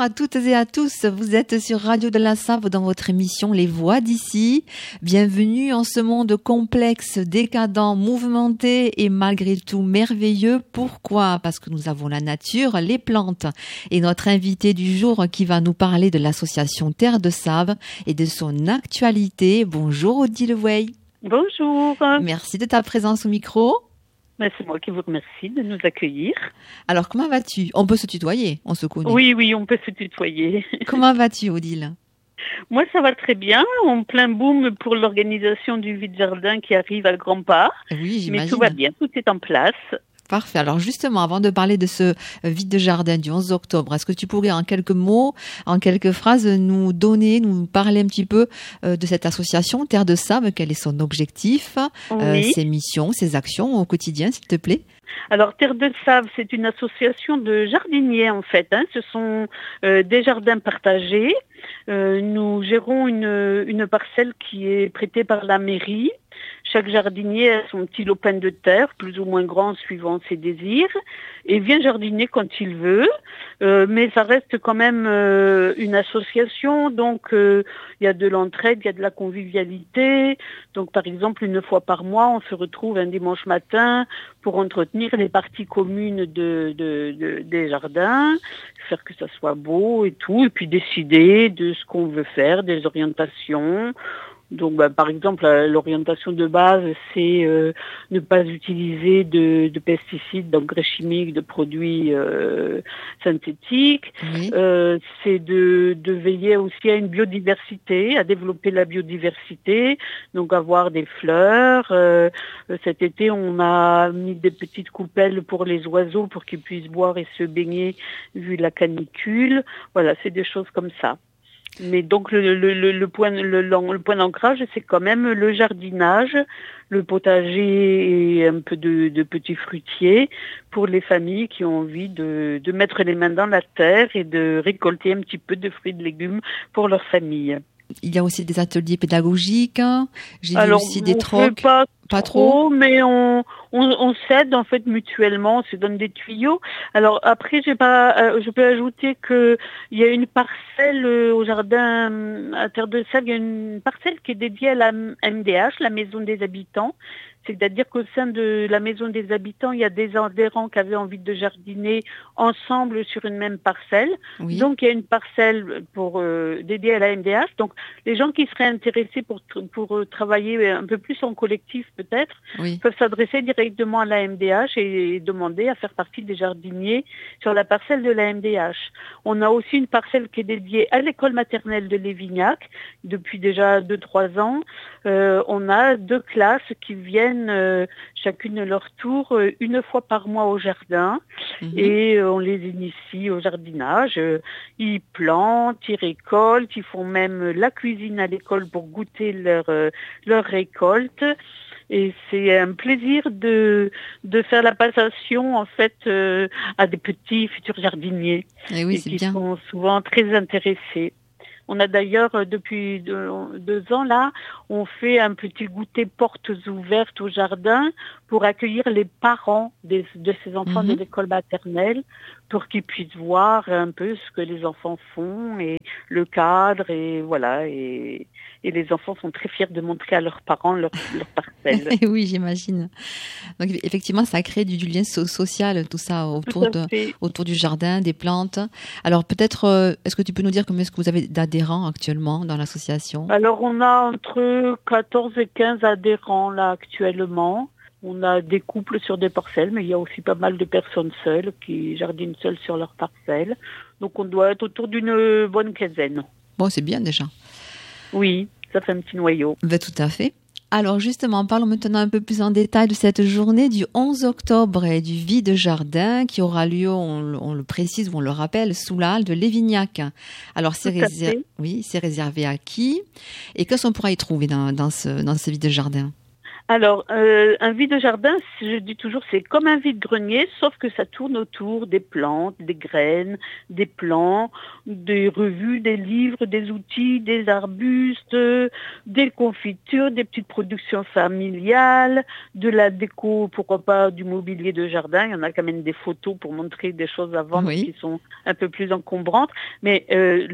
à toutes et à tous, vous êtes sur Radio de la Save dans votre émission Les Voix d'ici. Bienvenue en ce monde complexe, décadent, mouvementé et malgré tout merveilleux. Pourquoi ? Parce que nous avons la nature, les plantes et notre invité du jour qui va nous parler de l'association Terre de Save et de son actualité. Bonjour Odile Wey. Bonjour. Merci de ta présence au micro. C'est moi qui vous remercie de nous accueillir. Alors, comment vas-tu ? On peut se tutoyer, on se connaît. Oui, on peut se tutoyer. Comment vas-tu, Odile ? Moi, ça va très bien. En plein boom pour l'organisation du vide-jardin qui arrive à grands pas. Oui, j'imagine. Mais tout va bien, tout est en place. Parfait. Alors justement, avant de parler de ce vide-jardin du 11 octobre, est-ce que tu pourrais en quelques mots, en quelques phrases, nous parler un petit peu de cette association Terre de Save, quel est son objectif, ses missions, ses actions au quotidien, s'il te plaît ? Alors, Terre de Save, c'est une association de jardiniers, en fait. Ce sont des jardins partagés. Nous gérons une parcelle qui est prêtée par la mairie. Chaque jardinier a son petit lopin de terre, plus ou moins grand suivant ses désirs, et vient jardiner quand il veut. Mais ça reste quand même une association, donc il y a de l'entraide, il y a de la convivialité. Donc par exemple, une fois par mois, on se retrouve un dimanche matin pour entretenir les parties communes des jardins, faire que ça soit beau et tout, et puis décider de ce qu'on veut faire, des orientations. Donc, par exemple, l'orientation de base, c'est ne pas utiliser de pesticides, d'engrais chimiques, de produits synthétiques. Oui. C'est de veiller aussi à une biodiversité, à développer la biodiversité, donc avoir des fleurs. Cet été, on a mis des petites coupelles pour les oiseaux pour qu'ils puissent boire et se baigner vu la canicule. Voilà, c'est des choses comme ça. Mais donc le point d'ancrage, c'est quand même le jardinage, le potager et un peu de petits fruitiers pour les familles qui ont envie de mettre les mains dans la terre et de récolter un petit peu de fruits et de légumes pour leur famille. Il y a aussi des ateliers pédagogiques. J'ai vu aussi des trocs. Pas trop, mais on s'aide en fait mutuellement, on se donne des tuyaux. Alors après, je peux ajouter que il y a une parcelle au jardin à Terre de Save, il y a une parcelle qui est dédiée à la MDH, la Maison des Habitants. C'est-à-dire qu'au sein de la Maison des Habitants, il y a des adhérents qui avaient envie de jardiner ensemble sur une même parcelle. Oui. Donc, il y a une parcelle dédiée à la MDH. Donc, les gens qui seraient intéressés pour travailler un peu plus en collectif, peut-être, peuvent s'adresser directement à la MDH et demander à faire partie des jardiniers sur la parcelle de la MDH. On a aussi une parcelle qui est dédiée à l'école maternelle de Lévignac depuis déjà 2-3 ans. On a 2 classes qui viennent chacune à leur tour une fois par mois au jardin et on les initie au jardinage. Ils plantent, ils récoltent, ils font même la cuisine à l'école pour goûter leur récolte. Et c'est un plaisir de faire la passation en fait à des petits futurs jardiniers qui sont souvent très intéressés. On a d'ailleurs, depuis 2 ans, là, on fait un petit goûter portes ouvertes au jardin pour accueillir les parents de ces enfants de l'école maternelle pour qu'ils puissent voir un peu ce que les enfants font et le cadre et voilà. Et les enfants sont très fiers de montrer à leurs parents leur parcelle. Oui, j'imagine. Donc effectivement, ça crée du lien social, tout ça, autour du jardin, des plantes. Alors peut-être, est-ce que tu peux nous dire combien est-ce que vous avez d'adhérents actuellement dans l'association ? Alors on a entre 14 et 15 adhérents là actuellement. On a des couples sur des parcelles, mais il y a aussi pas mal de personnes seules qui jardinent seules sur leur parcelle. Donc on doit être autour d'une bonne quinzaine. Bon, c'est bien déjà. Oui, ça fait un petit noyau. Ben, tout à fait. Alors justement, parlons maintenant un peu plus en détail de cette journée du 11 octobre et du vide-jardin qui aura lieu, on le précise ou on le rappelle, sous la halle de Lévignac. Alors c'est réservé à qui ? Et qu'est-ce qu'on pourra y trouver dans ce vide-jardin ? Alors, un vide-jardin, je dis toujours, c'est comme un vide-grenier, sauf que ça tourne autour des plantes, des graines, des plants, des revues, des livres, des outils, des arbustes, des confitures, des petites productions familiales, de la déco, pourquoi pas du mobilier de jardin. Il y en a quand même des photos pour montrer des choses à vendre qui sont un peu plus encombrantes. Mais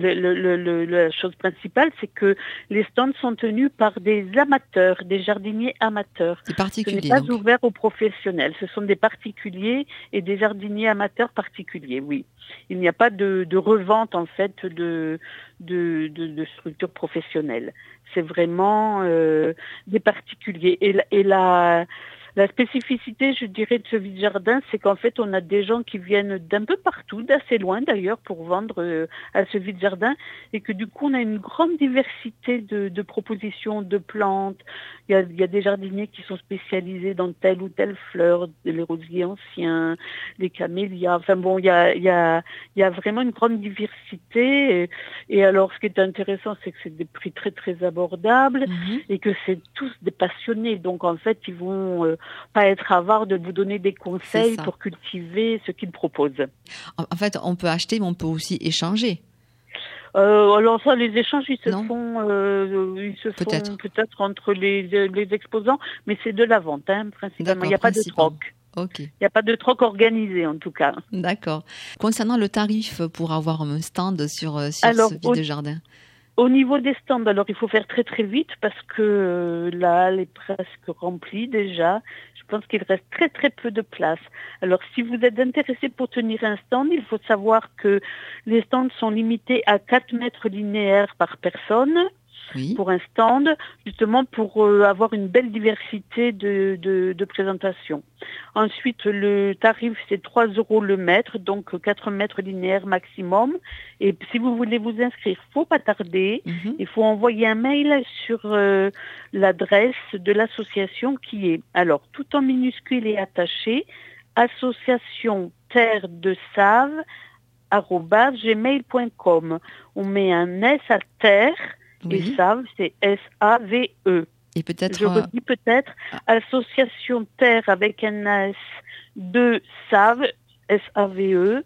la chose principale, c'est que les stands sont tenus par des amateurs, des jardiniers amateurs. Des particuliers. Ce n'est pas ouvert aux professionnels. Ce sont des particuliers et des jardiniers amateurs particuliers, oui. Il n'y a pas de revente, en fait, de structures professionnelles. C'est vraiment des particuliers. Et la spécificité, je dirais, de ce vide-jardin, c'est qu'en fait, on a des gens qui viennent d'un peu partout, d'assez loin d'ailleurs, pour vendre à ce vide-jardin, et que du coup, on a une grande diversité de propositions, de plantes. Il y a des jardiniers qui sont spécialisés dans telle ou telle fleur, les rosiers anciens, les camélias. Enfin bon, il y a vraiment une grande diversité. Et alors, ce qui est intéressant, c'est que c'est des prix très très abordables et que c'est tous des passionnés. Donc en fait, ils vont pas être avares de vous donner des conseils pour cultiver ce qu'ils proposent. En fait, on peut acheter, mais on peut aussi échanger. Alors ça, les échanges, ils se font peut-être entre les exposants, mais c'est de la vente, principalement. Il n'y a pas de troc. Okay. Il n'y a pas de troc organisé, en tout cas. D'accord. Concernant le tarif pour avoir un stand sur ce vide-jardin. Au niveau des stands, alors il faut faire très très vite parce que là, elle est presque remplie déjà. Je pense qu'il reste très très peu de place. Alors si vous êtes intéressé pour tenir un stand, il faut savoir que les stands sont limités à 4 mètres linéaires par personne. Pour un stand, justement pour avoir une belle diversité de présentations. Ensuite, le tarif, c'est 3 € le mètre, donc 4 mètres linéaires maximum. Et si vous voulez vous inscrire, faut pas tarder. Il faut envoyer un mail sur l'adresse de l'association qui est, alors, tout en minuscule et attaché, association terre de Save @gmail.com. On met un S à terre. Et Save, c'est S-A-V-E. Et peut-être. Je redis peut-être association terre avec un S de Save, S-A-V-E,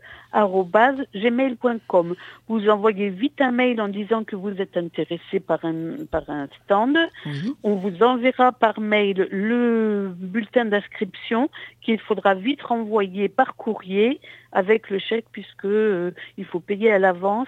@gmail.com. Vous envoyez vite un mail en disant que vous êtes intéressé par un stand. On vous enverra par mail le bulletin d'inscription qu'il faudra vite renvoyer par courrier avec le chèque puisque il faut payer à l'avance.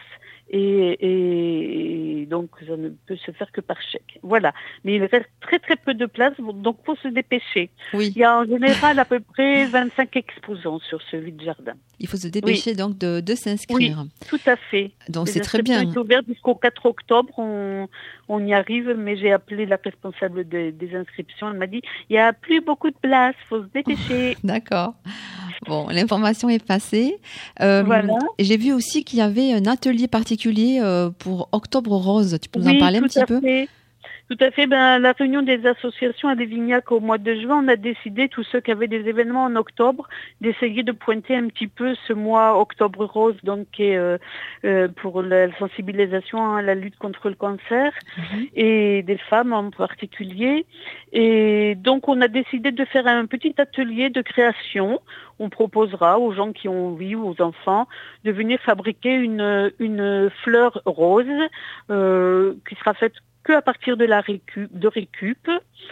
Et donc ça ne peut se faire que par chèque. Voilà. Mais il reste très très peu de place, donc faut se dépêcher. Il y a en général à peu près 25 exposants sur ce vide-jardin. Il faut se dépêcher donc de s'inscrire. Oui, tout à fait. Donc c'est très bien. C'est ouvert jusqu'au 4 octobre, on y arrive, mais j'ai appelé la responsable des inscriptions, elle m'a dit il n'y a plus beaucoup de place, faut se dépêcher. D'accord. Bon, l'information est passée. Voilà. J'ai vu aussi qu'il y avait un atelier particulier pour Octobre Rose. Tu peux nous en parler un petit peu ? Tout à fait. La réunion des associations à Lévignac au mois de juin, on a décidé, tous ceux qui avaient des événements en octobre, d'essayer de pointer un petit peu ce mois Octobre Rose, donc qui est pour la sensibilisation à la lutte contre le cancer et des femmes en particulier. Et donc on a décidé de faire un petit atelier de création. On proposera aux gens qui ont envie ou aux enfants de venir fabriquer une fleur rose qui sera faite que à partir de récup.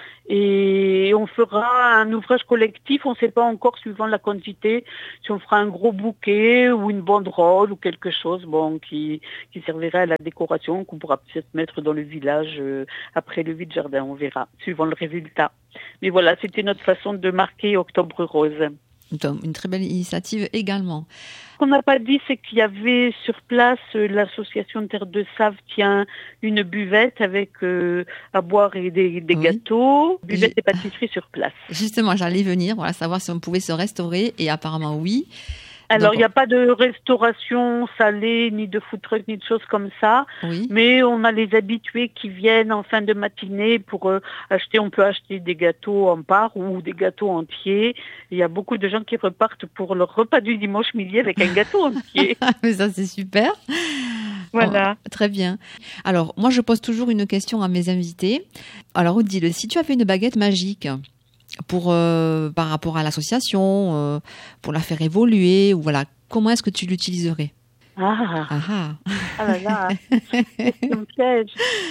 Et on fera un ouvrage collectif, on ne sait pas encore suivant la quantité, si on fera un gros bouquet ou une banderole ou quelque chose qui servira à la décoration, qu'on pourra peut-être mettre dans le village après le vide-jardin, on verra, suivant le résultat. Mais voilà, c'était notre façon de marquer Octobre Rose. Donc, une très belle initiative également. Ce qu'on n'a pas dit, c'est qu'il y avait sur place, l'association Terre de Save tient une buvette avec à boire et des gâteaux, buvette et pâtisserie sur place. Justement, j'allais venir, savoir si on pouvait se restaurer, et apparemment oui. Alors, il n'y a pas de restauration salée, ni de food truck, ni de choses comme ça. Mais on a les habitués qui viennent en fin de matinée pour acheter. On peut acheter des gâteaux en part ou des gâteaux entiers. Il y a beaucoup de gens qui repartent pour leur repas du dimanche midi avec un gâteau entier. Mais ça, c'est super. Voilà. Très bien. Alors, moi, je pose toujours une question à mes invités. Alors, Odile, si tu avais une baguette magique par rapport à l'association, pour la faire évoluer, ou voilà, comment est-ce que tu l'utiliserais? Ah là là, c'est un piège.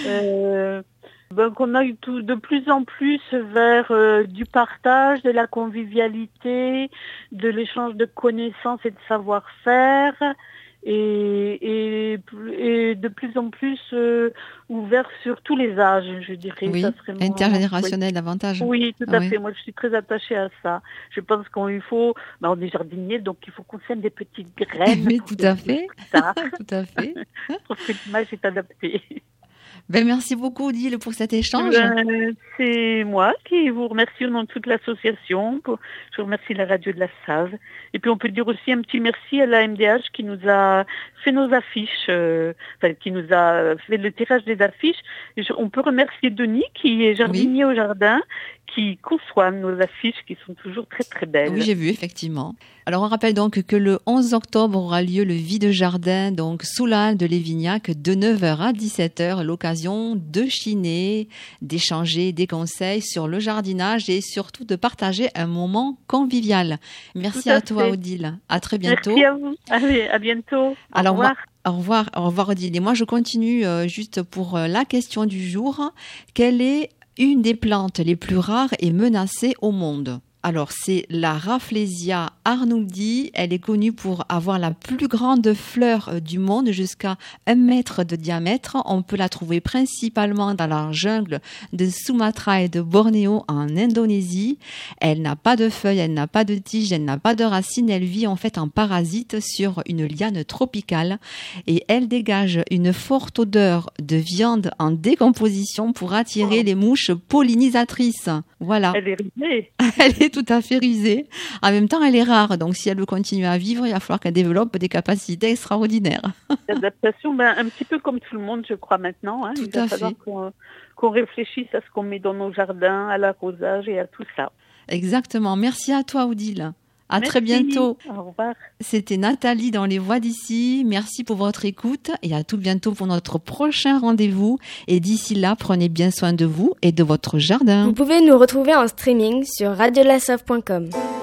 Qu'on aille de plus en plus vers du partage, de la convivialité, de l'échange de connaissances et de savoir-faire, et de plus en plus ouvert sur tous les âges, je dirais. Oui, ça serait intergénérationnel davantage. Oui, tout à fait. Moi, je suis très attachée à ça. Je pense qu'il faut, on est jardinier, donc il faut qu'on sème des petites graines. Oui, tout à fait. Tout à fait. Pour que l'image est adaptée. Merci beaucoup, Odile, pour cet échange. C'est moi qui vous remercie au nom de toute l'association. Je remercie la radio de la Save. Et puis on peut dire aussi un petit merci à la MDH qui nous a fait nos affiches, qui nous a fait le tirage des affiches. On peut remercier Denis qui est jardinier au jardin, qui conçoit nos affiches qui sont toujours très très belles. Oui, j'ai vu, effectivement. Alors, on rappelle donc que le 11 octobre aura lieu le vide-jardin, donc sous la halle de Lévignac, de 9h à 17h, l'occasion de chiner, d'échanger des conseils sur le jardinage et surtout de partager un moment convivial. Merci à toi, Odile. À très bientôt. Merci à vous. Allez, à bientôt. Au revoir. Au revoir, Odile. Et moi, je continue juste pour la question du jour. Quelle est une des plantes les plus rares et menacées au monde? Alors, c'est la Rafflesia arnouldi. Elle est connue pour avoir la plus grande fleur du monde, jusqu'à 1 mètre de diamètre. On peut la trouver principalement dans la jungle de Sumatra et de Bornéo en Indonésie. Elle n'a pas de feuilles, elle n'a pas de tiges, elle n'a pas de racines. Elle vit en fait en parasite sur une liane tropicale et elle dégage une forte odeur de viande en décomposition pour attirer les mouches pollinisatrices. Voilà. Elle est risée. Elle est tout à fait risée. En même temps, elle est rare. Donc, si elle veut continuer à vivre, il va falloir qu'elle développe des capacités extraordinaires. L'adaptation, un petit peu comme tout le monde, je crois, maintenant. Tout à fait. Qu'on réfléchisse à ce qu'on met dans nos jardins, à l'arrosage et à tout ça. Exactement. Merci à toi, Odile. À Merci. Très bientôt. Au revoir. C'était Nathalie dans Les Voix d'ici. Merci pour votre écoute et à tout bientôt pour notre prochain rendez-vous. Et d'ici là, prenez bien soin de vous et de votre jardin. Vous pouvez nous retrouver en streaming sur radiolasave.com.